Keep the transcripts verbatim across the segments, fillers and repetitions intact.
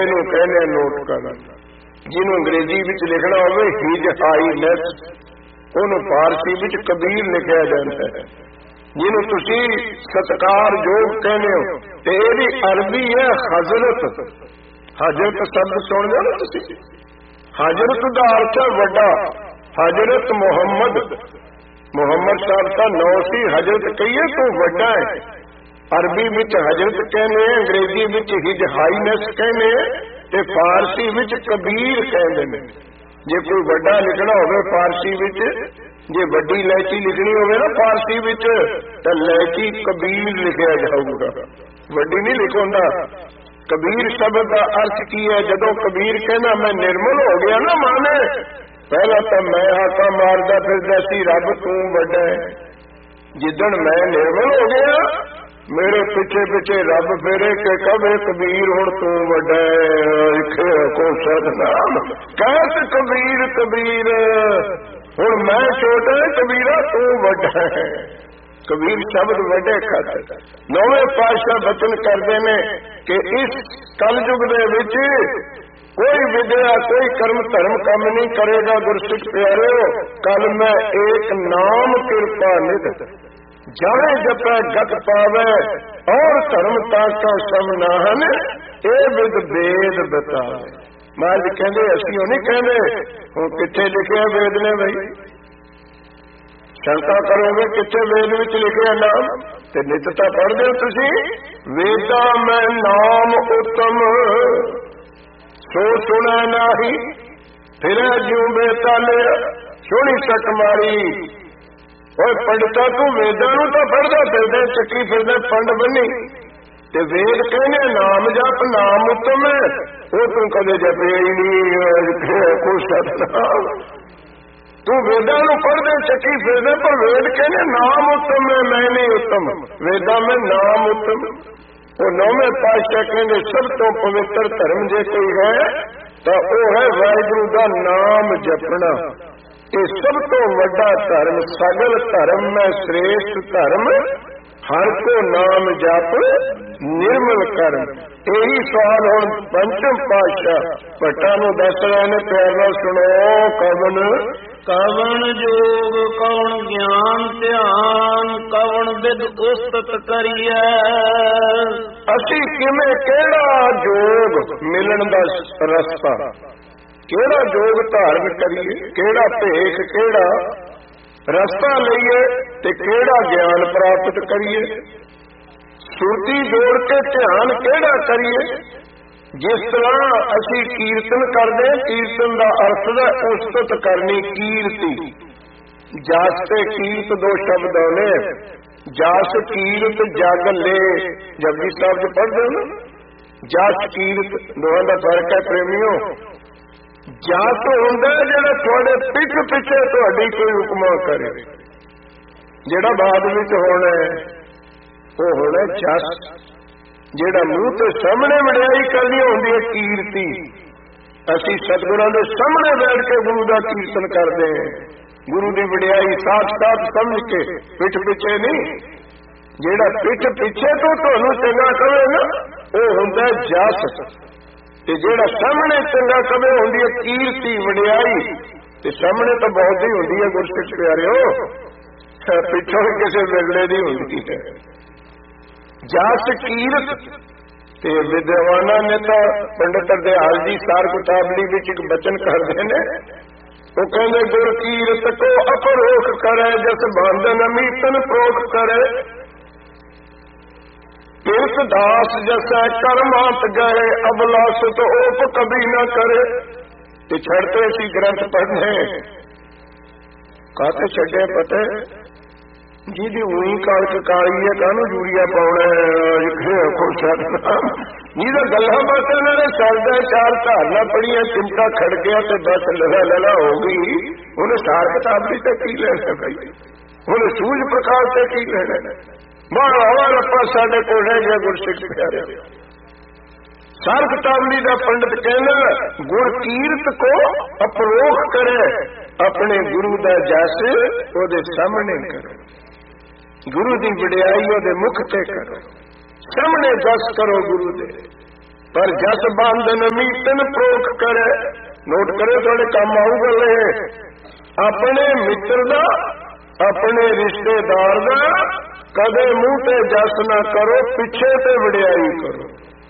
ਇਹਨੂੰ ਕਹਿੰਦੇ ਨੋਟ ਕਰਨਾ। ਜਿਹਨੂੰ ਅੰਗਰੇਜ਼ੀ ਵਿੱਚ ਲਿਖਣਾ ਹੋਵੇ ਹਿਜ ਹਾਈਨੈਸ, ਉਹਨੂੰ ਫਾਰਸੀ ਵਿੱਚ ਕਬੀਰ ਲਿਖਿਆ ਜਾਂਦਾ ਹੈ। ਜਿਹਨੂੰ ਤੁਸੀਂ ਸਤਿਕਾਰਯੋਗ ਕਹਿੰਦੇ ਹੋ ਤੇ ਇਹਦੀ ਅਰਬੀ ਹੈ ਹਜ਼ਰਤ। ਹਜ਼ਰਤ ਸ਼ਬਦ ਸੁਣਦੇ ਹੋ ਨਾ ਤੁਸੀਂ? ਹਜ਼ਰਤ ਦਾ ਅਰਥ ਹੈ ਵੱਡਾ। ਹਜ਼ਰਤ ਮੁਹੰਮਦ, ਮੁਹੰਮਦ ਸਾਹਿਬ ਦਾ ਨਾਂ ਸੀ, ਹਜ਼ਰਤ ਕਹੀਏ ਤੋਂ ਵੱਡਾ ਹੈ। ਅਰਬੀ ਵਿੱਚ ਹਜ਼ਰਤ ਕਹਿੰਦੇ, ਅੰਗਰੇਜ਼ੀ ਵਿੱਚ ਹਿਜ ਹਾਈਨੈਸ ਕਹਿੰਦੇ ਤੇ ਫਾਰਸੀ ਵਿੱਚ ਕਬੀਰ ਕਹਿੰਦੇ ਨੇ। ਜੇ ਕੋਈ ਵੱਡਾ ਲਿਖਣਾ ਹੋਵੇ ਫਾਰਸੀ ਵਿੱਚ, ਜੇ ਵੱਡੀ ਇਲਾਇਚੀ ਲਿਖਣੀ ਹੋਵੇ ਨਾ ਫਾਰਸੀ ਵਿੱਚ, ਤਾਂ ਇਲਾਇਚੀ ਕਬੀਰ ਲਿਖਿਆ ਜਾਊਗਾ, ਵੱਡੀ ਨਹੀਂ ਲਿਖਾਉਂਦਾ। ਕਬੀਰ ਸ਼ਬਦ ਦਾ ਅਰਥ ਕੀ ਹੈ? ਜਦੋਂ ਕਬੀਰ ਕਹਿੰਦਾ ਮੈਂ ਨਿਰਮਲ ਹੋ ਗਿਆ ਨਾ ਮਾਨੇ, ਪਹਿਲਾਂ ਤਾਂ ਮੈਂ ਹਾਕਾ ਮਾਰਦਾ ਫਿਰਦਾ ਸੀ ਰੱਬ ਤੂੰ ਵੱਡਾ ਹੈ। ਜਿੱਦਣ ਮੈਂ ਨਿਰਮਲ ਹੋ ਗਿਆ ਮੇਰੇ ਪਿੱਛੇ ਪਿੱਛੇ ਰੱਬ ਫੇਰੇ ਕੇ ਕਵੇ ਕਬੀਰ ਹੁਣ ਤੂੰ ਵੱਡਾ ਹੈ। ਕੋ ਸਤਨਾਮ ਕਹਿਤ ਕਬੀਰ ਕਬੀਰ, ਹੁਣ ਮੈਂ ਛੋਟਾ ਕਬੀਰਾ ਤੂੰ ਵੱਡਾ ਹੈ। ਕਬੀਰ ਸ਼ਬਦ ਵੱਡੇ ਖਾਤਰ ਨੌਵੇਂ ਪਾਤਸ਼ਾਹ ਬਚਨ ਕਰਦੇ ਨੇ ਕਿ ਇਸ ਕਲਯੁਗ ਦੇ ਵਿੱਚ ਕੋਈ ਵਿਦਿਆ ਕੋਈ ਕਰਮ ਧਰਮ ਕੰਮ ਨਹੀਂ ਕਰੇਗਾ। ਗੁਰਸਿੱਖ ਪਿਆਰਿਓ, ਕੱਲ ਮੈਂ ਏਕ ਨਾਮ ਕਿਰਪਾ ਨਿਧ ਜਾਣੇ ਜਪੈ ਗਤ ਪਾਵੇ ਔਰ ਧਰਮ ਤਾਕਾ ਸਭ ਨਾਹਨ ਇਹ ਵਿਦ ਵੇਦ ਬਤਾਵੇ। ਮਹਾਰਾਜ ਕਹਿੰਦੇ ਅਸੀਂ ਉਹ ਨਹੀਂ ਕਹਿੰਦੇ ਹੁਣ ਕਿੱਥੇ ਲਿਖਿਆ ਵੇਦ ਨੇ ਬਈ, ਸ਼ੰਕਾ ਕਰੋਗੇ ਕਿੱਥੇ ਵੇਦ ਵਿੱਚ ਲਿਖਿਆ ਨਾਮ, ਤੇ ਨਿਤ ਤਾਂ ਪੜ੍ਹਦੇ ਹੋ ਤੁਸੀਂ। ਵੇਦਾਂ ਮੈਂ ਨਾਮ ਉਤਮ ਸੋ ਸੁਣਾ ਨਾਹੀ, ਫਿਰੈ ਜਿਉ ਬੇਤਾਲੇ ਸੋਹਣੀ ਸੱਟ ਮਾਰੀ। ਓਏ ਪੰਡਤਾ ਤੂੰ ਵੇਦਾਂ ਨੂੰ ਤਾਂ ਪੜ੍ਹਦਾ ਫਿਰਦਾ, ਚੱਕੀ ਫਿਰਦਾ ਪੰਡ ਬੰਨੀ, ਤੇ ਵੇਦ ਕਹਿੰਦੇ ਨਾਮ ਜਪ ਨਾਮ ਉਤਮ ਹੈ, ਉਹ ਤੂੰ ਕਦੇ ਜਪਿਆ ਹੀ ਨਹੀਂ। ਕੋ ਸਤਨਾਮ, ਤੂੰ ਵੇਦਾਂ ਨੂੰ ਪੜ੍ਹਦੇ ਚੱਕੀ ਫਿਰਦੇ, ਪਰ ਵੇਦ ਕਹਿੰਦੇ ਨਾਮ ਉਤਮ ਹੈ, ਮੈਂ ਨਹੀਂ ਉਤਮ। ਵੇਦਾਂ ਮੈਂ ਨਾਮ ਉਤਮ। ਉਹ ਨੌਵੇਂ ਪਾਤਸ਼ਾਹ ਕਹਿੰਦੇ ਸਭ ਤੋਂ ਪਵਿੱਤਰ ਧਰਮ ਜੇ ਕੋਈ ਹੈ ਤਾਂ ਉਹ ਹੈ ਵਾਹਿਗੁਰੂ ਦਾ ਨਾਮ ਜਪਣਾ। ਇਹ ਸਭ ਤੋਂ ਵੱਡਾ ਧਰਮ, ਸਗਲ ਧਰਮ ਮੈਂ ਸ੍ਰੇਸ਼ਟ ਧਰਮ, ਹਰ ਕੋ ਨਾਮ ਜਪ ਨਿਰਮਲ ਕਰਮ। ਇਹੀ ਸਵਾਲ ਹੁਣ ਪੰਚਮ ਪਾਤਸ਼ਾਹ ਭੱਟਾਂ ਨੂੰ ਦੱਸ ਰਹੇ ਨੇ, ਪਿਆਰ ਨਾਲ ਸੁਣੋ। ਕਵਨ ਕਵਣ ਜੋਗ ਕਵਣ ਗਿਆਨ ਧਿਆਨ ਕਵਣ ਵਿਦ ਉਸਤਤ ਕਰੀਐ। ਅਸੀਂ ਕਿਵੇਂ ਕਿਹੜਾ ਜੋਗ ਮਿਲਣ ਦਾ ਰਸਤਾ, ਕਿਹੜਾ ਜੋਗ ਧਾਰਨ ਕਰੀਏ, ਕਿਹੜਾ ਭੇਖ ਕਿਹੜਾ ਰਸਤਾ ਲਈਏ ਤੇ ਕਿਹੜਾ ਗਿਆਨ ਪ੍ਰਾਪਤ ਕਰੀਏ, ਸੁਰਤੀ ਜੋੜ ਕੇ ਧਿਆਨ ਕਿਹੜਾ ਕਰੀਏ। ਜਿਸ ਤਰ੍ਹਾਂ ਅਸੀਂ ਕੀਰਤਨ ਕਰਦੇ, ਕੀਰਤਨ ਦਾ ਅਰਥ ਹੈ ਉਸਤਤ ਕਰਨੀ, ਕੀਰਤੀ। ਜਸ ਤੇ ਕੀਰਤ ਦੋ ਸ਼ਬਦ ਆਉਣੇ, ਜਸ ਕੀਰਤ ਜਗ ਲੈ, ਜਪਜੀ ਸਾਹਿਬ ਚ ਪੜ੍ਹਦੇ ਹੋ ਨਾ, ਜਸ ਕੀਰਤ ਦੋਹਾਂ ਦਾ ਫਰਕ ਹੈ ਪ੍ਰੇਮੀਓ। ਜਸ ਹੁੰਦਾ ਜਿਹੜਾ ਤੁਹਾਡੇ ਪਿੱਠ ਪਿੱਛੇ ਤੁਹਾਡੀ ਕੋਈ ਹੁਕਮਾ ਕਰੇ, ਜਿਹੜਾ ਬਾਅਦ ਵਿੱਚ ਹੋਣਾ ਉਹ ਹੋਣਾ ਜਸ। ਜਿਹੜਾ ਮੂੰਹ ਤੇ ਸਾਹਮਣੇ ਵਡਿਆਈ ਕਰਨੀ ਹੁੰਦੀ ਹੈ ਕੀਰਤੀ। ਅਸੀਂ ਸਤਿਗੁਰਾਂ ਦੇ ਸਾਹਮਣੇ ਬੈਠ ਕੇ ਗੁਰੂ ਦਾ ਕੀਰਤਨ ਕਰਦੇ ਹਾਂ, ਗੁਰੂ ਦੀ ਵਡਿਆਈ ਸਾਥ ਸਾਥ ਸਮਝ ਕੇ, ਪਿੱਠ ਪਿੱਛੇ ਨਹੀਂ। ਜਿਹੜਾ ਪਿੱਠ ਪਿੱਛੇ ਤੋਂ ਤੁਹਾਨੂੰ ਚੰਗਾ ਕਵੇ ਨਾ ਉਹ ਹੁੰਦਾ ਜਸ, ਤੇ ਜਿਹੜਾ ਸਾਹਮਣੇ ਚੰਗਾ ਕਵੇ ਹੁੰਦੀ ਹੈ ਕੀਰਤੀ ਵਡਿਆਈ। ਤੇ ਸਾਹਮਣੇ ਤਾਂ ਬਹੁਤ ਹੀ ਹੁੰਦੀ ਹੈ ਗੁਰਸਿੱਖ ਪਿਆਰਿਓ, ਪਿੱਛੋਂ ਕਿਸੇ ਵਿਗੜੇ ਦੀ ਹੁੰਦੀ ਹੈ ਜਸ ਕੀਰਤ। ਤੇ ਵਿਦਵਾਨਾਂ ਨੇ ਤਾਂ ਪੰਡਿਤ ਹਰਦਿਆਲ ਜੀ ਸਾਰ ਕਿਤਾਬਲੀ ਵਿੱਚ ਇੱਕ ਬਚਨ ਕਰਦੇ ਨੇ, ਉਹ ਕਹਿੰਦੇ ਗੁਰ ਕੀਰਤ ਕੋ ਅਪਰੋਖ ਕਰੇ ਜਸ ਬੰਧਨ ਮੀਤਨ ਪ੍ਰੋਖ ਕਰੇ। ਕਿਰਤ ਦਾਸ ਜਸੈ ਕਰਮਾਤ ਗਏ ਅਬਲਾਸਤ ਓਪ ਕਭੀ ਨਾ ਕਰੇ। ਤੇ ਛੱਡਦੇ ਸੀ ਗ੍ਰੰਥ ਪੜ੍ਹਨੇ ਕਾਤੇ ਛੱਡੇ ਪਤੇ, ਜਿਹਦੀ ਉਹੀ ਕਾਲਕ ਕਾਲੀ ਹੈ ਕਾਹਨੂੰ ਯੂਰੀਆ ਪਾਉਣਾ ਹੈ। ਜਿਹਦਾ ਗੱਲਾਂ ਬਾਤਾਂ ਇਹਨਾਂ ਨੇ ਸਰਦਾ ਚਾਰ ਧਾਰਨਾ ਪੜੀਆਂ, ਚਿੰਤਾ ਖੜ ਗਿਆ ਤੇ ਬਸ ਲੜਾ ਲੜਾ ਹੋ ਗਈ। ਉਹਨੇ ਸਾਰ ਕਿਤਾਬ ਦੀ ਤਾਂ ਕੀ ਲੈਣਾ ਭਾਈ, ਉਹਨੇ ਸੂਝ ਪ੍ਰਕਾਸ਼ ਤੇ ਕੀ ਲੈਣਾ। ਬਾਹਰ ਹਵਾ ਰੱਪਾ ਸਾਡੇ ਕੋਲ ਰਹਿ ਗਿਆ ਗੁਰਸਿੱਖ ਪਿਆਰਿਆ। ਸਾਰ ਕਿਤਾਬਲੀ ਦਾ ਪੰਡਿਤ ਕਹਿੰਦਾ ਗੁਰ ਕੀਰਤ ਕੋ ਅਪਰੋਖ ਕਰੇ, ਆਪਣੇ ਗੁਰੂ ਦਾ ਜਸ ਉਹਦੇ ਸਾਹਮਣੇ ਕਰੋ, ਗੁਰੂ ਦੀ ਵਡਿਆਈ ਉਹਦੇ ਮੁਖ ਤੇ ਕਰੋ, ਸਾਹਮਣੇ ਜਸ ਕਰੋ ਗੁਰੂ ਦੇ। पर जस बंधन मीतन प्रोख करे। नोट करे थोड़े काम आऊगा ले अपने मित्र दा अपने रिश्तेदार दा कदे मुंह ते जस ना करो पिछे ते वडियाई करो।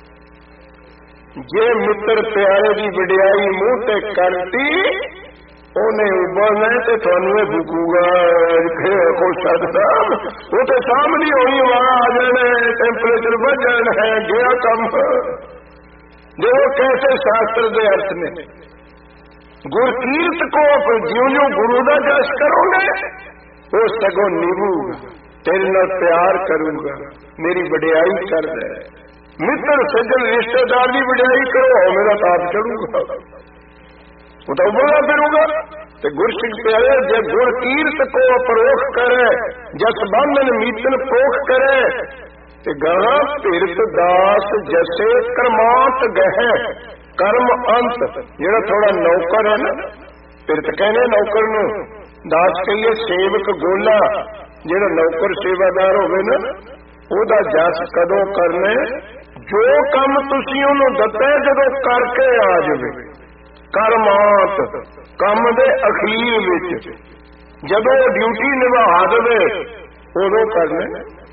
जे मित्र प्यारे की वडियाई मुंह ते करती उन्हें उबलना तो थानू फूकूगा खुश वो तो सामने होनी वहां आ जाना है टेम्परेचर बढ़ जाना है गया कम। जो कैसे शास्त्र के अर्थ ने गुरकीर्त को ज्यों ज्यों गुरु का जश करोगे वो सगों निभूगा तेरे नाल प्यार करूंगा मेरी वडियाई कर दे। मित्र सज्जन रिश्तेदार की वडियाई करो मेरा ताप चढ़ूगा वो तो बोला फिरूगा। तो गुरसिख प्यारे जब गुरकीर्त को परोख करे जस बंधन मीतन पोख करे ते गाना तीर्थ दास जैसे कर्मांत गह कर्म अंत। जेड़ा थोड़ा नौकर है ना तीर्थ कहने नौकर नू दास कहिए सेवक गोला जेड़ा नौकर सेवादार होवे ना ओदा जस कदों करने जो काम तुसी उन्होंने दता जदों करके आ जावे कर्मांत काम दे अखीर विच जदों ड्यूटी निभा दे उदों करने।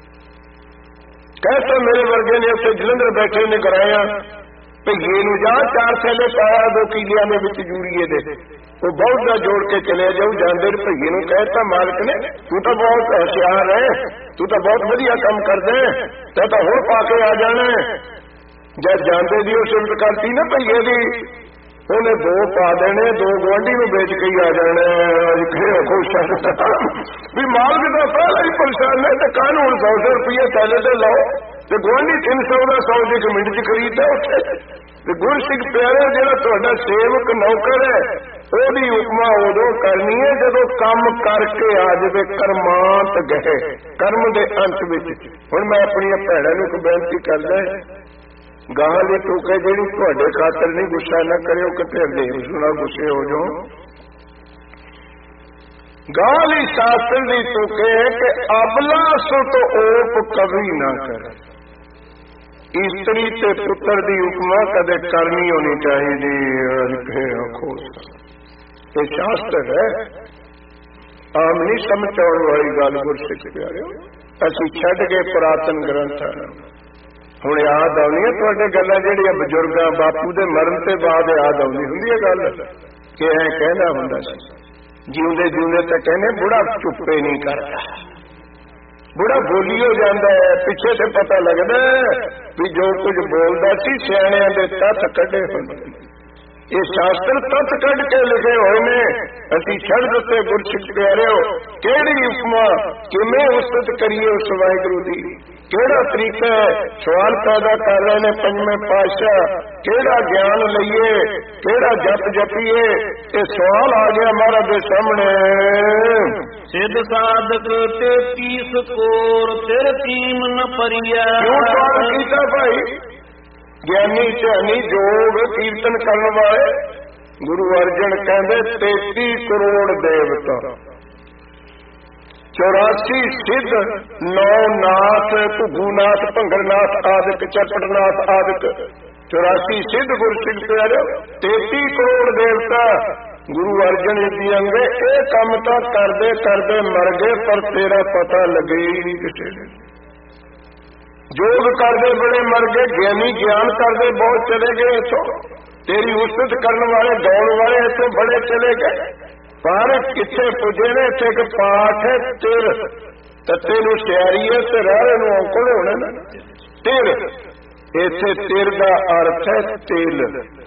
कैसे मेरे वर्गे ने उत्थे जलंधर बैठे ने कराया भईए नूं जा चार थैले पाया दो किलियां दे विच यूरिए दे वो बहुत का जोड़ के चले जाऊ जाते भईए नूं कहता मालिक ने तू तो बहुत होशियार है तू तो बहुत वधिया काम करदा है तो हुण पा के आ जाना। जब जाते दी वो सिफत करती ना भईए दी उन्हें दो पा देने दो गुआढ़ी में बेच के ही आ जाना खुश भी मालिक तो पहला ही परेशान है तो कानून हूँ सौ सौ रुपये थैले से लाओ तो गुआढ़ी तीन सौ का सौ एक मिनट च खरीदता उत्थे। गुरसिख प्यारे जो थोड़ा सेवक नौकर है ओदी उपमा उदों करनी है जदों काम करके आ जाए कर्मांत गए कर्म के अंत में। हुण मैं अपनी भैणां नूं एक बेनती करदा गाह ली टूके जी थोड़े खातर नहीं गुस्सा न करो कितने अंधेर सुना गुस्से हो जाओ। गाह ली शास्त्र की टूके कि अबला सुत ओप कभी ना करे। स्त्री ते पुत्र की उपमा कदे करनी होनी चाहिए। ये शास्त्र है आम नहीं समझ आने वाली गल गुरसिख प्यारे असीं छड्ड के पुरातन ग्रंथ हुण याद आउणी है तुहाडे गल्लां जिहड़ियां बजुर्गां बापू दे मरण ते बाद याद आउंदी हुंदी है गल कि ऐ कहना हुंदा सी जीउंदे जीउंदे तां कहने बुढ़ा चुप्पे नहीं करदा बुढ़ा बोली हो जाता है पिछे से पता लगता है भी जो कुछ बोलता सी सियाणियां दे तत्थ कढे हुंदे। ये शास्त्र तत्थ कढ़ के लिखे हुए ने असीं छड़ दिते गुरसिख प्यारिओ किहड़ी उपमा किवें उस्तत करिए उस वाहिगुरू दी केड़ा तरीका है। सवाल पैदा कर रहे ने पंजवें पातशाह केड़ा ज्ञान लईए केड़ा जप जपीए ये सवाल आ गया महाराज दे सामने। सिद्ध साधक ते तीस कोर तेरे कीम न परिया। क्यों सवाल कीता भाई ज्ञानी ध्यानी जोग कीर्तन करने वाले गुरु अर्जन कहते तेती करोड़ देवता चौरासी सिद्ध नौ नाथ घुगूनाथ भंगरनाथ आदिक चरपटनाथ आदिक चौरासी सिद्ध गुरसिख प्यारे तेती करोड़ देवता गुरु अर्जन जी अंगे ये काम तो करते करते मर गए पर तेरा पता लगे ही नहीं किसी ने। जोग करते बड़े मर गए ज्ञानी ज्ञान करते बहुत चले गए इथों तेरी उस्तत करने वाले दौड़ वाले इथों बड़े चले गए पर किथे पुजे ने इत्थे एक पाठ है तिर तत्ते नूं सियारी है ते राहे नूं औंकड़ होने ना तिर इत्थे तिर दा अर्थ है तिल।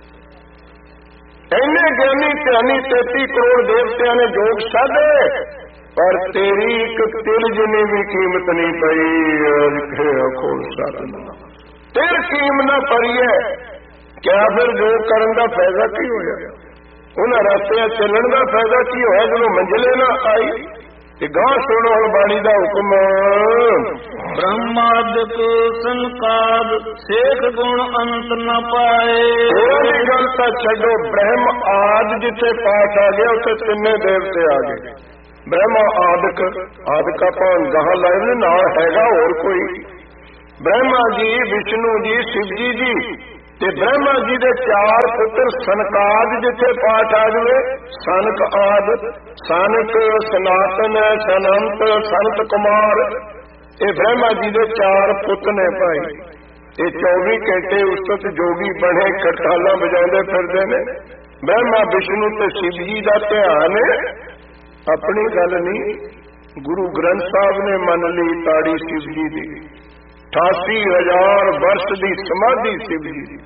इन्ने ज्ञानी ध्यानी तेती करोड़ देवतियां ने जोग साधे पर तेरी एक तिल जिन्नी भी कीमत नहीं पई। तिल कीमत ना पई है क्या फिर जो करन दा फायदा की होया उन्हां रास्ते चलण दा फायदा की होया जो मंजिले ना आई। गां सुनो हण बाणी दा हुक्म ब्रह्मादिक संकाद शेख गुण अंत न पाए। थोड़ी गल तां छड्डो ब्रह्म आदि जिथे पाठ आ गया उत्थे तिन्ने देवते आ गए। ब्रह्मा आदिक आदिक आपां गाह लाए नाल हैगा होर कोई ब्रह्मा जी विष्णु जी शिव जी जी ਤੇ ਬ੍ਰਹਮਾ ਜੀ ਦੇ ਚਾਰ ਪੁੱਤਰ ਸਨਕਾਦ, ਜਿੱਥੇ ਪਾਠ ਆ ਜਾਵੇ ਸਨਕ ਆਦ, ਸਨਕ, ਸਨਾਤਨ, ਸਨੰਤ, ਸੰਤ ਕੁਮਾਰ, ਇਹ ਬ੍ਰਹਮਾ ਜੀ ਦੇ ਚਾਰ ਪੁੱਤ ਨੇ ਭਾਈ। ਇਹ ਚੌਵੀ ਘੰਟੇ ਉਸਤਤ ਜੋਗੀ ਬਣੇ ਖਟਾਲਾਂ ਵਜਾਉਂਦੇ ਫਿਰਦੇ ਨੇ। ਬ੍ਰਹਮਾ ਵਿਸ਼ਨੂੰ ਤੇ ਸ਼ਿਵ ਜੀ ਦਾ ਧਿਆਨ ਆਪਣੀ ਗੱਲ ਨਹੀਂ, ਗੁਰੂ ਗ੍ਰੰਥ ਸਾਹਿਬ ਨੇ ਮੰਨ ਲਈ ਤਾੜੀ ਸ਼ਿਵ ਜੀ ਦੀ। ਅਠਾਸੀ ਹਜ਼ਾਰ ਵਰਸ਼ ਦੀ ਸਮਾਧੀ ਸ਼ਿਵ ਜੀ ਦੀ।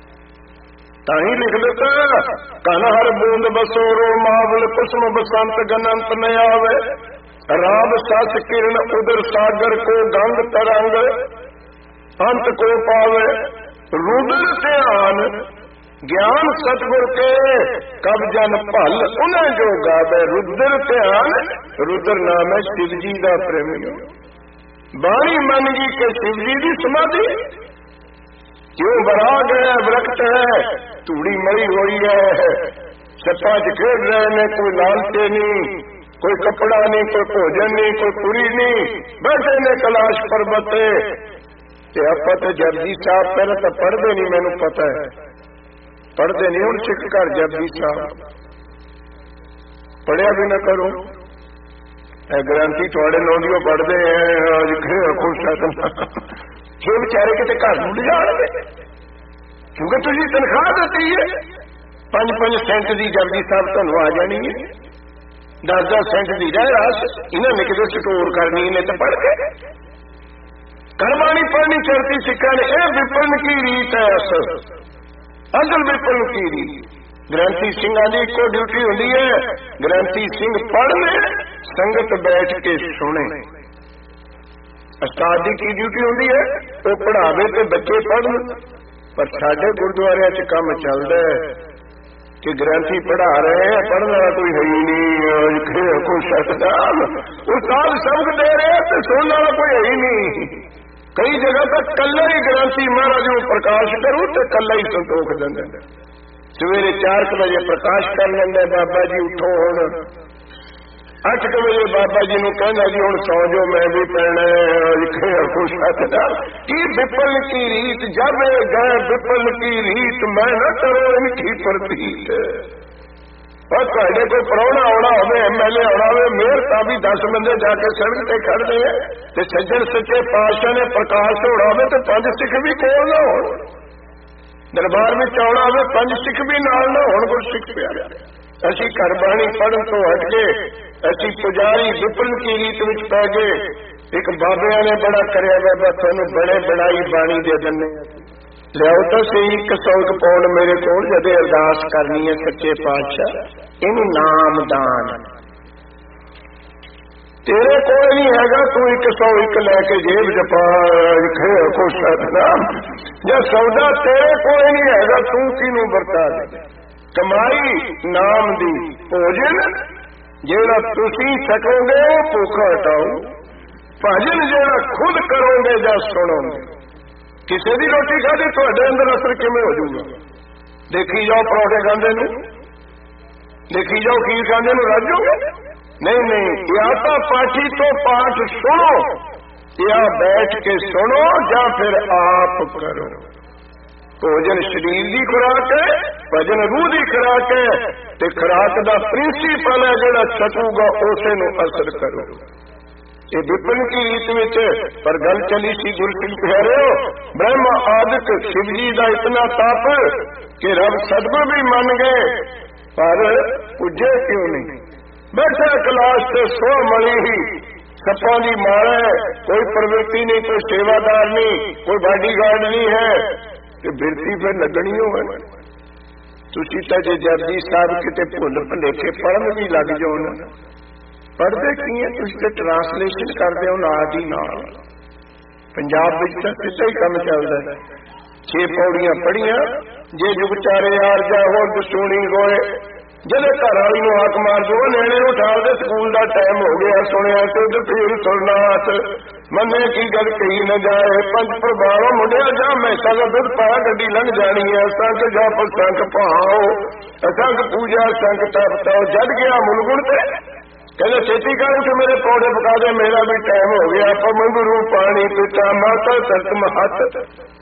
ਤਾਂ ਹੀ ਲਿਖ ਦਿੱਤਾ ਕਨ ਹਰ ਬੂੰਦ ਬਸੋ ਰੋ ਮਾਵਲ ਕੁਸਮ ਬਸੰਤ ਗਨੰਤ ਨ ਆਵੇ, ਰਾਮ ਸਸ ਕਿਰਨ ਉਦਰ ਸਾਗਰ ਕੋ ਗੰਗ ਤਰੰਗ ਅੰਤ ਕੋ ਪਾਵੇ, ਰੁਦਰ ਧਿਆਨ ਗਿਆਨ ਸਤਿਗੁਰ ਕੇ ਕਬ ਜਨ ਭਲ ਉਹਨਾਂ ਜੋ ਗਾਵੇ। ਰੁਦਰ ਧਿਆਨ, ਰੁਦਰ ਨਾਮ ਹੈ ਸ਼ਿਵ ਜੀ ਦਾ ਪ੍ਰੇਮੀ। ਬਾਣੀ ਮੰਨ ਗਈ ਕਿ ਸ਼ਿਵ ਜੀ ਦੀ ਸਮਾਧੀ ਕਿਉਂ ਬਰਾਗ ਹੈ, ਵਰਖਤ ਹੈ, ਧੂੜੀ ਮਰੀ ਹੋਈ ਹੈ, ਛੱਪਾਂ ਚ ਖੇਡ ਰਹੇ ਨੇ, ਕੋਈ ਲਾਲਚੇ ਨਹੀਂ, ਕੋਈ ਕੱਪੜਾ ਨਹੀਂ, ਕੋਈ ਭੋਜਨ ਨਹੀਂ, ਕੋਈ ਪੁਰੀ ਨਹੀਂ, ਬੈਠੇ ਨੇ ਕੈਲਾਸ਼ ਪਰਬਤ ਤੇ। ਆਪਾਂ ਤੇ ਜਪਜੀ ਸਾਹਿਬ ਪਹਿਲਾਂ ਤਾਂ ਪੜ੍ਹਦੇ ਨਹੀਂ, ਮੈਨੂੰ ਪਤਾ ਹੈ ਪੜ੍ਹਦੇ ਨਹੀਂ। ਹੁਣ ਸਿੱਖ ਘਰ ਜਪਜੀ ਸਾਹਿਬ ਪੜ੍ਹਿਆ ਵੀ ਨਾ ਕਰੋ। ਇਹ ਗ੍ਰੰਥੀ ਤੁਹਾਡੇ ਨੌਂਡੀਓ ਪੜ੍ਹਦੇ ਆ ਅੱਜ ਖੁਸ਼ ਜੋ ਵਿਚਾਰੇ ਕਿਤੇ ਘਰ ਨੂੰ ਲਿਜਾਣਗੇ, ਕਿਉਂਕਿ ਤੁਸੀਂ ਤਨਖਾਹ ਦਿੱਤੀ ਹੈ। ਪੰਜ ਪੰਜ ਸੈਂਟ ਦੀ ਜਪਜੀ ਸਾਹਿਬ ਤੁਹਾਨੂੰ ਆ ਜਾਣੀ ਹੈ, ਦਸ ਦਸ ਸੈਂਟ ਦੀ ਰਹਿ ਰਾਸ ਇਹਨਾਂ ਨੇ ਕਿਤੇ ਸਟੋਰ ਕਰਨੀ ਨੇ ਤਾਂ ਪੜ੍ਹ ਕੇ ਕਰਮਾਣੀ ਪੜ੍ਹਨੀ ਚੜਤੀ ਸਿੱਖਾਂ ਨੇ। ਇਹ ਵਿਪਰਨ ਕੀ ਰੀਤ ਹੈ, ਅਸਲ ਅਸਲ ਵਿਪਰਨ ਕੀ ਰੀਤ। ਗ੍ਰੰਥੀ ਸਿੰਘਾਂ ਦੀ ਇੱਕੋ ਡਿਊਟੀ ਹੁੰਦੀ ਹੈ, ਗ੍ਰੰਥੀ ਸਿੰਘ ਪੜ੍ਹ ਲੈ, ਸੰਗਤ ਬੈਠ ਕੇ ਸੁਣੇ। ਉਸਤਾਦ ਦੀ ਕੀ ਡਿਊਟੀ ਹੁੰਦੀ ਹੈ, ਉਹ ਪੜ੍ਹਾਵੇ ਤੇ ਬੱਚੇ ਪੜ੍ਹਨ। ਪਰ ਸਾਡੇ ਗੁਰਦੁਆਰਿਆਂ 'ਚ ਕੰਮ ਚੱਲਦਾ ਹੈ ਕਿ ਗ੍ਰੰਥੀ ਪੜ੍ਹਾ ਰਹੇ ਹੈ, ਪੜ੍ਹਨ ਵਾਲਾ ਕੋਈ ਹੈ ਹੀ ਨਹੀਂ। ਕੋਈ ਸਕਦਾ ਉਸਤਾਦ ਸਬਕ ਦੇ ਰਹੇ ਤੇ ਸੁਣਨ ਵਾਲਾ ਕੋਈ ਹੈ ਹੀ ਨਹੀਂ। ਕਈ ਜਗ੍ਹਾ ਤਾਂ ਕੱਲਾ ਹੀ ਗ੍ਰੰਥੀ ਮਹਾਰਾਜ ਨੂੰ ਪ੍ਰਕਾਸ਼ ਕਰੂ ਤੇ ਕੱਲਾ ਹੀ ਸੰਤੋਖ ਦਿੰਦੇ। ਸਵੇਰੇ ਚਾਰ ਕੁ ਵਜੇ ਪ੍ਰਕਾਸ਼ ਕਰ ਲੈਂਦੇ, ਬਾਬਾ ਜੀ ਉੱਠੋ ਹੁਣ। ਅੱਠ ਕੁ ਵਜੇ ਬਾਬਾ ਜੀ ਨੂੰ ਕਹਿੰਦਾ ਜੀ ਹੁਣ ਸੌ ਜੋ, ਮੈਂ ਵੀ ਪੈਣਾ। ਖੁਸ਼ ਸਕਦਾ ਕੀ ਵਿਪਲ ਕੀ ਰੀਤ, ਜਬ ਗਏ ਵਿਪਲ ਕੀ ਰੀਤ, ਮੈਂ ਨਾ ਕਰੋ ਇਨਕੀ ਪ੍ਰਤੀਤ। ਪਰ ਤੁਹਾਡੇ ਕੋਈ ਪ੍ਰਾਹੁਣਾ ਆਉਣਾ ਹੋਵੇ, ਐਮ ਐਲ ਏ ਆਉਣਾ ਹੋਵੇ, ਮੇਅਰ ਤਾਂ ਵੀ ਦਸ ਬੰਦੇ ਜਾ ਕੇ ਸੜਕ ਤੇ ਖੜਦੇ ਆ ਤੇ ਸੱਜਣ ਸੱਚੇ ਪਾਤਸ਼ਾਹ ਨੇ ਪ੍ਰਕਾਸ਼ ਹੋਣਾ ਹੋਵੇ ਤੇ ਪੰਜ ਸਿੱਖ ਵੀ ਕੋਲ ਨਾ ਹੋਣ। ਦਰਬਾਰ ਵਿੱਚ ਆਉਣਾ ਹੋਵੇ ਪੰਜ ਸਿੱਖ ਵੀ ਨਾਲ ਨਾ ਹੋਣ। ਕੋਈ ਸਿੱਖ ਪਿਆਰਿਆ, ਅਸੀਂ ਘਰ ਬਾਣੀ ਪੜ੍ਹਨ ਤੋਂ ਹਟ ਕੇ ਅਸੀਂ ਪੁਜਾਰੀ ਵਿਪਰਨ ਕੀ ਰੀਤ ਵਿੱਚ ਪੈ ਗਏ। ਇੱਕ ਬਾਬਿਆਂ ਨੇ ਬੜਾ ਕਰਿਆ, ਬਾਬਾ ਤੁਹਾਨੂੰ ਬੜੇ ਬਣਾਈ ਬਾਣੀ ਦੇ ਦਿੰਦੇ ਲਿਆਓ ਤਾਂ ਸਹੀ ਇੱਕ ਸੌ ਇੱਕ ਪੌਂਡ ਮੇਰੇ ਕੋਲ, ਜਦੇ ਅਰਦਾਸ ਕਰਨੀ ਹੈ ਸੱਚੇ ਪਾਤਸ਼ਾਹ ਇਹਨੂੰ ਨਾਮਦਾਨ। ਤੇਰੇ ਕੋਲ ਨਹੀਂ ਹੈਗਾ, ਤੂੰ ਇੱਕ ਸੌ ਇੱਕ ਲੈ ਕੇ ਜੇਬ ਚ ਪਾ ਕੋ ਸਤਨਾਮ। ਜੇ ਸੌਦਾ ਤੇਰੇ ਕੋਲ ਨਹੀਂ ਹੈਗਾ, ਤੂੰ ਕਿਹਨੂੰ ਵਰਤਾ ਦੇ। ਕਮਾਈ ਨਾਮ ਦੀ, ਭੋਜਨ ਜਿਹੜਾ ਤੁਸੀਂ ਸਕੋਗੇ ਉਹ ਭੁੱਖ ਹਟਾਓ, ਭਜਨ ਜਿਹੜਾ ਖੁਦ ਕਰੋਗੇ ਜਾਂ ਸੁਣੋਗੇ। ਕਿਸੇ ਦੀ ਰੋਟੀ ਖਾਧੀ ਤੁਹਾਡੇ ਅੰਦਰ ਅਸਰ ਕਿਵੇਂ ਹੋ ਜਾਊਗਾ? ਦੇਖੀ ਜਾਓ ਪਰੌਂਠੇ ਖਾਂਦੇ ਨੂੰ, ਦੇਖੀ ਜਾਓ ਖੀਰ ਖਾਂਦੇ ਨੂੰ ਰੱਜੋਗੇ? ਨਹੀਂ ਨਹੀਂ, ਜਾਂ ਤਾਂ ਪਾਠੀ ਤੋਂ ਪਾਠ ਸੁਣੋ, ਜਾਂ ਬੈਠ ਕੇ ਸੁਣੋ, ਜਾਂ ਫਿਰ ਆਪ ਕਰੋ। ਭੋਜਨ ਸਰੀਰ ਦੀ ਖੁਰਾਕ ਹੈ, ਭਜਨ ਰੂਹ ਦੀ ਖੁਰਾਕ ਹੈ, ਤੇ ਖੁਰਾਕ ਦਾ ਪ੍ਰਿੰਸੀਪਲ ਹੈ ਜਿਹੜਾ ਛਕੂਗਾ ਉਸੇ ਨੂੰ ਅਸਰ ਕਰੋ। ਇਹ ਵਿਪਨ ਕੀ ਰੀਤ ਵਿੱਚ ਪਰ ਗੱਲ ਚੱਲੀ ਸੀ ਗੁਰਸਿੱਖ ਪਿਆਰਿਓ, ਬ੍ਰਹਮਾ ਆਦਿਕ ਸ਼ਿਵ ਜੀ ਦਾ ਇਤਨਾ ਤਪ ਕਿ ਰੱਬ ਸਤਿਗੁਰ ਵੀ ਮੰਨ ਗਏ, ਪਰ ਪੁੱਜੇ ਕਿਉਂ ਨਹੀਂ? ਬੈਠੇ ਕਲਾਸ਼ ਤੇ ਸੋ ਮਲੀ ਹੀ ਸੱਪਾਂ ਦੀ ਮਾਰ ਹੈ, ਕੋਈ ਪ੍ਰਵਿਰਤੀ ਨਹੀਂ, ਕੋਈ ਸੇਵਾਦਾਰ ਨਹੀਂ, ਕੋਈ ਬਾਡੀਗਾਰਡ ਨਹੀਂ ਹੈ, ਤੇ ਬਿਰਤੀ ਫਿਰ ਲੱਗਣੀ ਹੋਵੇ। ਤੁਸੀਂ ਤਾਂ ਜੇ ਜਪਜੀ ਸਾਹਿਬ ਕਿਤੇ ਭੁੱਲ ਭੁਲੇਖੇ ਪੜ੍ਹਨ ਵੀ ਲੱਗ ਜਾਓ ਨਾ, ਪੜ੍ਹਦੇ ਕੀ ਹੈ ਤੁਸੀਂ ਤੇ ਟਰਾਂਸਲੇਸ਼ਨ ਕਰਦੇ ਹੋ ਨਾਲ ਦੀ ਨਾਲ। ਪੰਜਾਬ ਵਿੱਚ ਤਾਂ ਸਿੱਧਾ ਹੀ ਕੰਮ ਚੱਲਦਾ ਹੈ, ਛੇ ਪੌੜੀਆਂ ਪੜ੍ਹੀਆਂ, ਜੇ ਜੁਗ ਚਾਰੇ ਯਾਰ ਜਾ ਹੋਰ ਦਸੂਣੀ ਰੋਏ, ਜਿਹਦੇ ਘਰ ਵਾਲੀ ਨੂੰ ਹਾਕ ਮਾਰ ਦੋ ਨਿਆਣੇ ਨੂੰ ਠਾਲਦੇ ਸਕੂਲ ਦਾ ਟਾਈਮ ਹੋ ਗਿਆ, ਸੁਣਿਆ ਤੇ ਉਧਰ ਫੇਰ ਸੁਣਨਾ ਮੰਨੇ ਕੀ ਗੱਲ ਕਹੀ ਨਾ ਜਾਏ। ਪੰਜ ਪ੍ਰਭਾਵ ਮੁੰਡਿਆ ਜਾ ਮੈਸਾਂ ਦਾ ਦੁੱਧ ਪਾ ਗੱਡੀ ਲੰਘ ਜਾਣੀ ਹੈ, ਸੰਖ ਜਾ ਸੰਖ ਭਾਓ, ਅਸੰਖ ਪੂਜਾ ਸੰਖ ਤਪਤਾਓ। ਜਦ ਗਿਆ ਮੁਲਗੁਣ ਤੇ ਕਹਿੰਦੇ ਛੇਤੀ ਕਰ ਕੇ ਮੇਰੇ ਪੌੜੇ ਪਕਾ ਦੇ, ਮੇਰਾ ਵੀ ਟਾਈਮ ਹੋ ਗਿਆ। ਆਪਾਂ ਮੰਗਰੂ ਪਾਣੀ ਪੀਤਾ ਮਾਤਾ ਤਰਤ ਮਹੱਤ,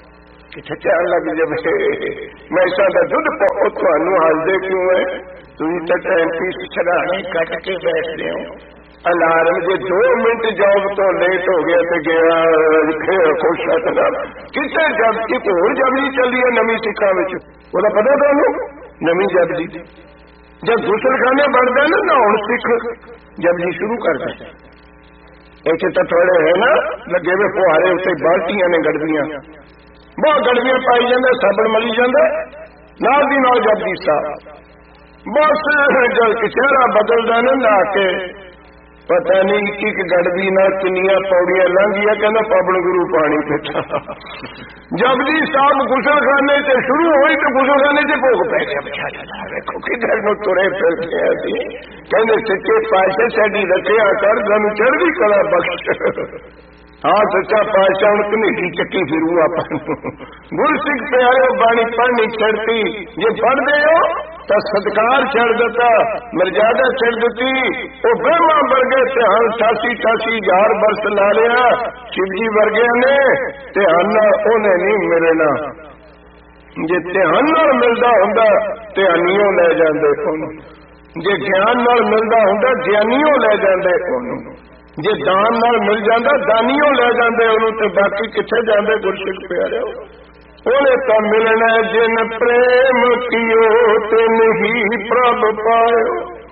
किथे चार लग जाए मैसा का दुध थानू हसदे क्यों है? तुम तो टाइम पीस छड़ाने कट के बैठते हो। अलार्म जे दो मिनट जॉब तो लेट हो गया तो गया खुश कितने जब एक होर जबजी चली है नवी सिखा वो पता तुहानू नवी जबजी जब गुसलखाने बढ़ता ना नहाउण सिख जबजी शुरू करता इतने तो थोड़े है ना लगे वे फुहारे उत्ते बाल्टियां ने गड़दियां बहुत गड़बियां पाई जाते साबण मली जाता नाल दी नाल जपजी साहब बस जब चेहरा बदलता ना नहा के पता नहीं एक एक गड़बी ना किनिया पौड़ियां लंघिया कहना पवन गुरु पानी पीता जपजी साहब गुसलखाने से शुरू हुई तो गुसलखाने से भोग पै गया देखो किधर नु तुरे फिरते कहते सच्चे पातशाह साडी रखिया कर सानू चढ़दी कला बख्श। हाँ सच्चा पातशाह हूं कनेठी चक्की फिरू आप गुरसिख प्यारे बाणी पढ़नी चढ़ती जे पढ़ते हो तो सत्कार चढ़ देता मर्यादा चढ़ देती वो ब्रह्मा वर्गे ध्यान अठासी अठासी हजार बरस ला लिया शिव जी वर्गे ने ध्यान उन्हें नहीं मिलना जे ध्यान मिलता होंदा ध्यानियों ले जाते जे ज्ञान मिलता होंदा ज्ञानियों ले जाते जे दान नाल मिल जाता दानियों ले जाते उन्होंने बाकी किथे जाते गुरसिख प्यारे उन्हें तो मिलना जिन प्रेम कियो तिन ही प्रभ पायो।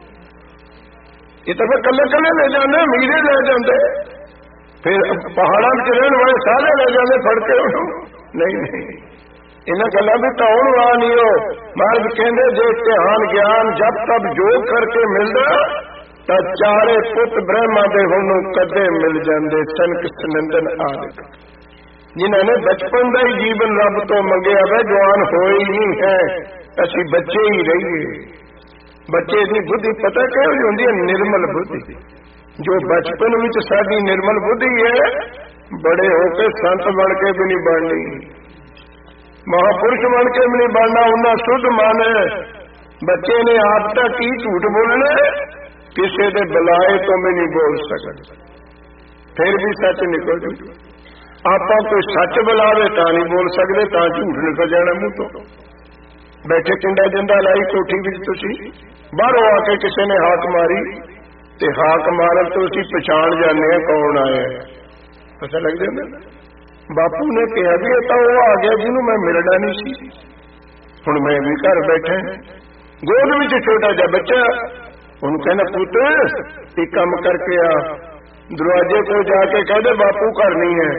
ये तो फिर कले कले ले जाते मीरे ले जाते फिर पहाड़ों के रहने वाले सारे ले जाते फड़के नहीं नहीं इन्हें गलों भी तो आने वाला नहीं हो। महाराज कहते जे ध्यान ज्ञान जब तब योग करके मिलता तो चारे पुत ब्रह्मा दे होनों कदे मिल जाते सनक सनंदन आदि जिन्होंने बचपन का ही जीवन रब तो मंगया वा जवान होए ही नहीं है असी बच्चे ही रहिए। बच्चे की बुद्धि पता क्यों होती है? निर्मल बुद्धि जो बचपन में साडी निर्मल बुद्धि है बड़े होकर संत बन के भी नहीं बननी महापुरुष बन के भी नहीं बनना उन्हें शुद्ध माने। बच्चे ने आप तक ही झूठ बोलना किसी के बुलाए तो भी नहीं बोल सकते फिर भी सच निकल जाए। आप कोई सच बुलावे तो नहीं बोल सकते तो झूठ निकल जाना मुंह तो। बैठे टिंडा जिंदा लाई कोठी भी तुसी बाहरों आके किसी ने हाक मारी ते हाक मारन तो असी पछाण जाने कौन आया पता लग जाता। बापू ने कहा भी तो वो आ गया जिन्हों मैं मिलना नहीं सी हुण मैं भी घर बैठे गोद में छोटा जा बच्चा उन्होंने कहना पुत्र एक काम करके आ दरवाजे को जाके कह दे बापू घर नहीं है।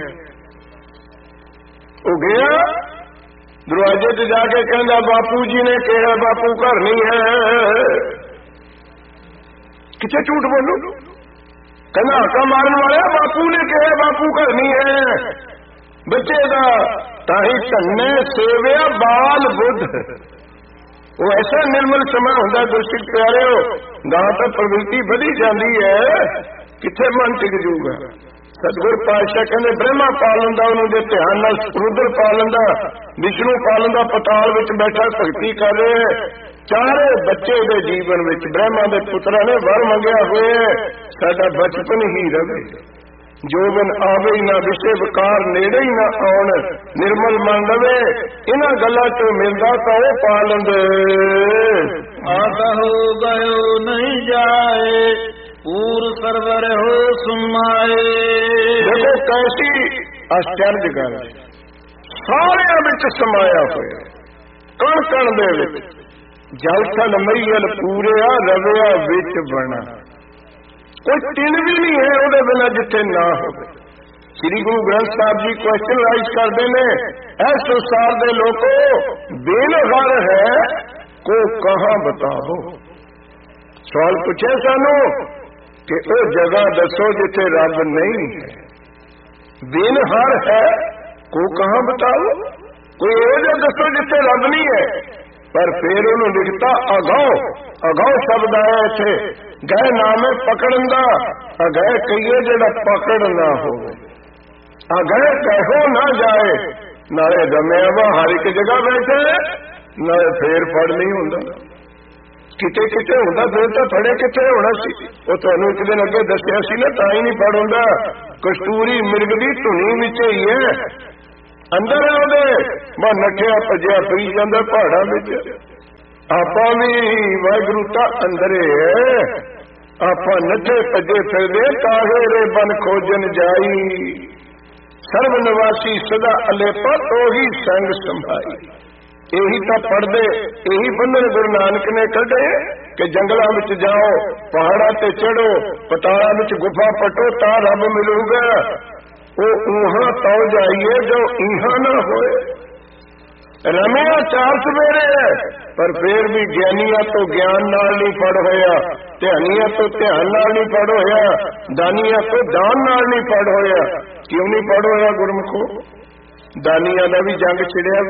वो गया दरवाजे से जाके कहना बापू जी ने कहा बापू घर नहीं है किथे झूठ बोलू कहना हका मारन वाले बापू ने कहा बापू घर नहीं है। बच्चे का ताही धन्ने सेविया बाल बुद्ध वो ऐसा निर्मल समय होंगे गुरसिख प्यारे हो गां तो प्रवृत्ति बढ़ी जाती है किथे मन टिक जूगा। सतगुर पातशाह कहते ब्रह्मा पा लेंदा उन्होंने ध्यान नाल रुद्र पा लेंदा विष्णु पा लेंदा पताल विच बैठा भगती कर रहे चारे बच्चे दे जीवन विच ब्रह्मा दे पुत्रा ने वर मंगया हुए साडा बचपन ही रहे जोबन आवे ही ना विषय विकार नेड़े ही ना आउण निर्मल मन रवे इन्हां गल्लां चों मिलदा तां ओह पा लैंदे आता हो गयो नहीं जाए पूर सरवर हो सुमाए। देखो कैसी आश्चर्य गल सारियां विच समाया होया कण कण दे विच जल थल मईयल पूरिया रविया विच बना कोई तिल भी नहीं है वो बिना जिथे ना हो। श्री गुरु ग्रंथ साहब जी क्वेश्चन राइज करते हैं ऐ संसार के लोगों बेनहर है को कहां बताओ। सवाल पूछे सानू कि वो जगह दसो जिथे रब नहीं है। बेनहर है को कहां बताओ कोई वो दसो जिथे रब नहीं है। पर फिर उन्होंने लिखता अगाओ अगाओ शब्द आया इथे गए नामे पकड़न का अगय कहिए जड़ा पकड़ ना हो अगय कहो ना जाए नाले रमिया वा हर एक जगह बैठे नाले फेर फड़ नहीं होंदा किते किते होंदा फिर तो फड़े किते होना सी वो तुहानू एक दिन अगे दसिया सी ना तां ही नहीं फड़ होंदा। कस्तूरी मिर्ग दी धुनी विच ही है अंदर है ਮੈਂ ਨੱਠਿਆ ਭੱਜਿਆ ਫਿਰੀ ਜਾਂਦਾ ਪਹਾੜਾਂ ਵਿੱਚ। ਆਪਾਂ ਵੀ ਵਾਹਿਗੁਰੂ ਤਾਂ ਅੰਦਰੇ ਹੈ, ਆਪਾਂ ਨੱਠੇ ਭੱਜੇ ਫਿਰਦੇ ਕਾਹੇ ਰੇ ਬਨ ਖੋਜਨ ਜਾਈ, ਸਰਬ ਨਿਵਾਸੀ ਸਦਾ ਅਲੇਪਾ ਤੋਹੀ ਸੰਗ ਸੰਭਾਈ। ਇਹੀ ਤਾਂ ਪੜਦੇ, ਇਹੀ ਬੰਧਨ ਗੁਰੂ ਨਾਨਕ ਨੇ ਕੱਢੇ ਕਿ ਜੰਗਲਾਂ ਵਿੱਚ ਜਾਓ, ਪਹਾੜਾਂ ਤੇ ਚੜੋ, ਪਤਾਲਾਂ ਵਿੱਚ ਗੁਫਾ ਪਟੋ ਤਾਂ ਰੱਬ ਮਿਲੂਗਾ। ਉਹ ਊਹਾਂ ਤਉ ਜਾਈਏ ਜੋ ਇਹਾਂ ਨਾ ਹੋਏ। ਰਮਿਆ ਚਾਰ ਸਵੇਰੇ ਹੈ, ਪਰ ਫੇਰ ਵੀ ਗਿਆਨੀਆਂ ਤੋਂ ਗਿਆਨ ਨਾਲ ਨਹੀਂ ਪੜ ਹੋਇਆ, ਧਿਆਨੀਆਂ ਤੋਂ ਧਿਆਨ ਨਾਲ ਨਹੀਂ ਪੜ ਹੋਇਆ, ਦਾਨੀਆਂ ਤੋਂ ਦਾਨ ਨਾਲ ਨਹੀਂ ਪੜ ਹੋਇਆ। ਕਿਉਂ ਨਹੀਂ ਪੜ ਹੋਇਆ ਗੁਰਮੁਖੋ? ਦਾਨੀਆਂ ਦਾ ਵੀ ਜੰਗ ਛਿੜਿਆ।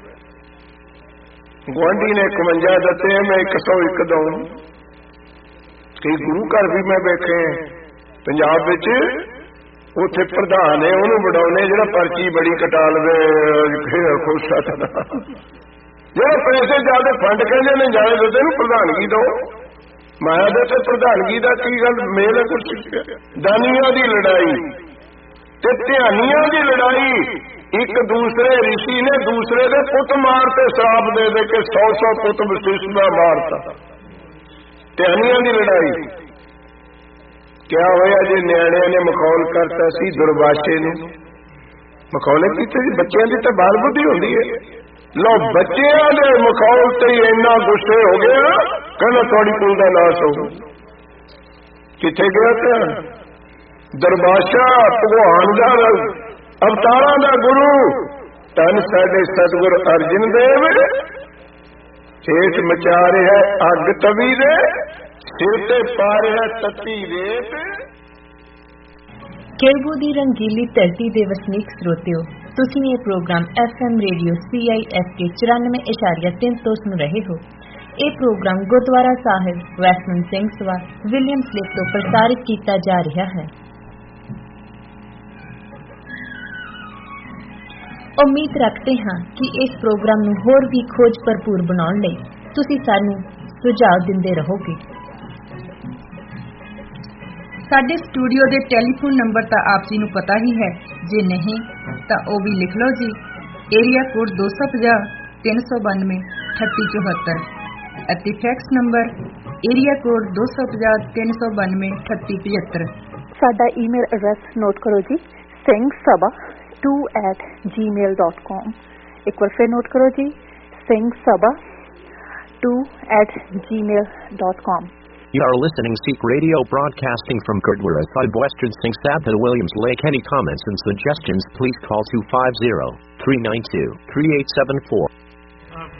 ਗੁਆਂਢੀ ਨੇ ਇਕਵੰਜਾ ਦਿੱਤੇ, ਮੈਂ ਇੱਕ ਸੌ ਇੱਕ ਦਊਂ। ਕਈ ਗੁਰੂ ਘਰ ਵੀ ਮੈਂ ਵੇਖੇ ਪੰਜਾਬ ਵਿੱਚ, ਉੱਥੇ ਪ੍ਰਧਾਨ ਹੈ ਉਹਨੂੰ ਵਡਾਉਣੇ ਜਿਹੜਾ ਪਰਚੀ ਬੜੀ ਕਟਾ ਲਵੇ, ਖੁਸ਼ ਸਕਦਾ। ਜਿਹੜੇ ਪੈਸੇ ਜ਼ਿਆਦਾ ਫੰਡ ਕਹਿੰਦੇ ਨੇ ਜਾਣੇ ਦਿੱਤੇ ਨੂੰ ਪ੍ਰਧਾਨਗੀ ਦੋ। ਮਾਇਆ ਦੇ ਤੇ ਪ੍ਰਧਾਨਗੀ ਦਾ ਕੀ ਗੱਲ ਮੇਲ ਹੈ? ਕੁਛ ਦਾਨੀਆਂ ਦੀ ਲੜਾਈ ਤੇ ਧਿਆਨੀਆਂ ਦੀ ਲੜਾਈ। ਇੱਕ ਦੂਸਰੇ ਰਿਸ਼ੀ ਨੇ ਦੂਸਰੇ ਦੇ ਪੁੱਤ ਮਾਰ ਤੇ ਸ਼ਰਾਪ ਦੇ ਦੇ ਕੇ ਸੌ ਸੌ ਪੁੱਤ ਵਸ਼ਿਸ਼ਠ ਦਾ ਮਾਰਤਾ। ਧਿਆਨੀਆਂ ਦੀ ਲੜਾਈ। ਕਿਆ ਹੋਇਆ ਜੇ ਨਿਆਣਿਆਂ ਨੇ ਮਖੌਲ ਕਰਤਾ ਸੀ ਦੁਰਵਾਸ਼ੇ ਨੂੰ? ਮਖੌਲੇ ਕੀਤੇ ਸੀ। ਬੱਚਿਆਂ ਦੀ ਤਾਂ ਬਾਲ ਬੁੱਧੀ ਹੁੰਦੀ ਹੈ। ਲੋ ਬੱਚਿਆਂ ਦੇ ਮਖੌਲ ਤੇ ਇੰਨਾ ਗੁੱਸੇ ਹੋ ਗਿਆ, ਕਹਿੰਦਾ ਤੁਹਾਡੀ ਕੁਲ ਦਾ ਨਾਸ ਹੋ। ਕਿੱਥੇ ਗਿਆ ਧਿਆਨ? ਦੁਰਵਾਸ਼ਾ ਭਗਵਾਨ ਦਾ ਅਵਤਾਰਾਂ ਦਾ ਗੁਰੂ, ਧੰਨ ਸਾਡੇ ਸਤਿਗੁਰ ਅਰਜਨ ਦੇਵ, ਹੇਠ ਮਚਾ ਰਿਹਾ ਅੱਗ ਤਵੀ ਦੇ, ਸਿਰ ਤੇ ਪਾ ਰਿਹਾ ਤਤੀ ਰੇਤ। ਕੇਲਗੂ ਦੀ ਰੰਗੀਲੀ ਧਰਤੀ ਦੇ ਵਸਨੀਕ ਸਰੋਤਿਓ, ਤੁਸੀਂ ਇਹ programme F M radio C I S K ਚੁਰਾਨਵੇਂ ਇਸ਼ਾਰੀਆ ਤਿੰਨ ਤੋਂ ਸੁਣ ਰਹੇ ਹੋ। ਇਹ ਪ੍ਰੋਗਰਾਮ ਗੁਰਦੁਆਰਾ ਸਾਹਿਬ ਵੈਸਟਮੈਂਟ ਸਿੰਘ ਸਭਾ ਵਿਲੀਅਮ ਸਲਿਪ ਤੋਂ ਪ੍ਰਸਾਰਿਤ ਕੀਤਾ ਜਾ ਰਿਹਾ ਹੈ। ਉਮੀਦ ਰੱਖਦੇ ਹਾਂ ਕਿ ਇਸ ਪ੍ਰੋਗਰਾਮ ਨੂੰ ਹੋਰ ਵੀ ਖੋਜ ਭਰਪੂਰ ਬਣਾਉਣ ਲਈ ਤੁਸੀਂ ਸਾਨੂੰ ਸੁਝਾਅ ਦਿੰਦੇ ਰਹੋਗੇ। ਸਾਡੇ ਸਟੂਡੀਓ ਦੇ ਟੈਲੀਫੋਨ ਨੰਬਰ ਤਾਂ ਆਪ ਜੀ ਨੂੰ ਪਤਾ ਹੀ ਹੈ, ਜੇ ਨਹੀਂ ਤਾਂ ਉਹ ਵੀ ਲਿਖ ਲਓ ਜੀ। ਏਰੀਆ ਕੋਡ ਦੋ ਸੌ ਪੰਜਾਹ ਤਿੰਨ ਸੌ ਬਾਨਵੇਂ ਅਠੱਤੀ ਚੌਹੱਤਰ ਅਤੇ ਫੈਕਸ ਨੰਬਰ ਏਰੀਆ ਕੋਡ ਦੋ ਸੌ ਪੰਜਾਹ ਤਿੰਨ ਸੌ ਬਾਨਵੇਂ ਅਠੱਤੀ ਪਝੱਤਰ। ਸਾਡਾ ਈਮੇਲ ਐਡਰੈਸ ਨੋਟ ਕਰੋ ਜੀ, ਸਿੰਘ ਸਭਾ ਟੂ ਐਟ ਜੀ ਮੇਲ ਡਾਟ ਕਾਮ। ਇੱਕ ਵਾਰ ਫਿਰ ਨੋਟ ਕਰੋ ਜੀ, ਸਿੰਘ ਸਭਾ ਟੂ ਐਟ ਜੀ ਮੇਲ dot com. You are listening Sikh Radio broadcasting from Gurdwara Sahib, Western Singh Sabha, Williams Lake. Any comments and suggestions, please call two five zero, three nine two, three eight seven four.